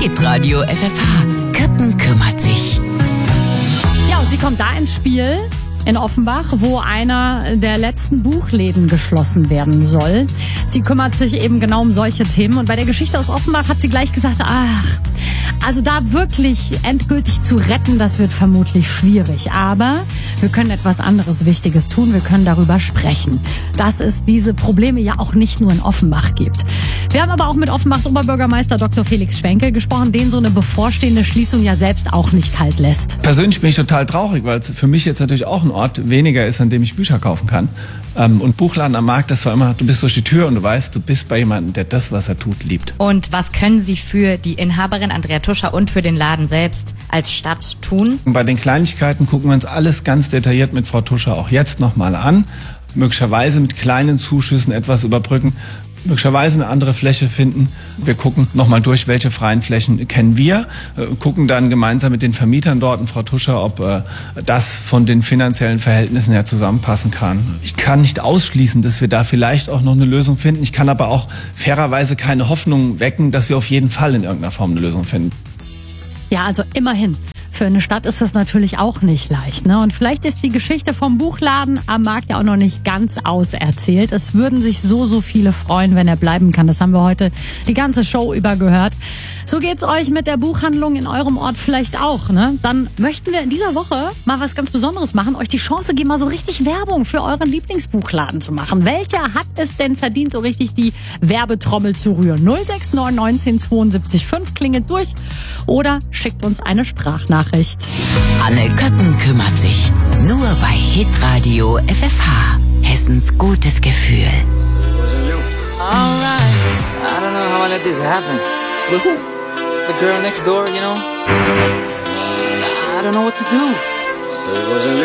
Hitradio FFH. Köppen kümmert sich. Ja, und sie kommt da ins Spiel in Offenbach, wo einer der letzten Buchläden geschlossen werden soll. Sie kümmert sich eben genau um solche Themen. Und bei der Geschichte aus Offenbach hat sie gleich gesagt, also da wirklich endgültig zu retten, das wird vermutlich schwierig. Aber wir können etwas anderes Wichtiges tun. Wir können darüber sprechen, dass es diese Probleme ja auch nicht nur in Offenbach gibt. Wir haben aber auch mit Offenbachs Oberbürgermeister Dr. Felix Schwenke gesprochen, den so eine bevorstehende Schließung ja selbst auch nicht kalt lässt. Persönlich bin ich total traurig, weil es für mich jetzt natürlich auch ein Ort weniger ist, an dem ich Bücher kaufen kann. Und Buchladen am Markt, das war immer, du bist durch die Tür und du weißt, du bist bei jemandem, der das, was er tut, liebt. Und was können Sie für die Inhaberin Andrea Tuscher und für den Laden selbst als Stadt tun? Bei den Kleinigkeiten gucken wir uns alles ganz detailliert mit Frau Tuscher auch jetzt nochmal an. Möglicherweise mit kleinen Zuschüssen etwas überbrücken. Möglicherweise eine andere Fläche finden. Wir gucken nochmal durch, welche freien Flächen kennen wir, gucken dann gemeinsam mit den Vermietern dort und Frau Tuscher, ob das von den finanziellen Verhältnissen her zusammenpassen kann. Ich kann nicht ausschließen, dass wir da vielleicht auch noch eine Lösung finden. Ich kann aber auch fairerweise keine Hoffnung wecken, dass wir auf jeden Fall in irgendeiner Form eine Lösung finden. Ja, also immerhin. Für eine Stadt ist das natürlich auch nicht leicht, ne? Und vielleicht ist die Geschichte vom Buchladen am Markt ja auch noch nicht ganz auserzählt. Es würden sich so viele freuen, wenn er bleiben kann. Das haben wir heute die ganze Show über gehört. So geht's euch mit der Buchhandlung in eurem Ort vielleicht auch, ne? Dann möchten wir in dieser Woche mal was ganz Besonderes machen, euch die Chance geben, mal so richtig Werbung für euren Lieblingsbuchladen zu machen. Welcher hat es denn verdient, so richtig die Werbetrommel zu rühren? 069 19 72 5 klingelt durch oder schickt uns eine Sprachnachricht. Anne Köppen kümmert sich. Nur bei Hitradio FFH. Hessens gutes Gefühl. Alright. I don't know how I let this happen. But who? The girl next door, you know? I don't know what to do.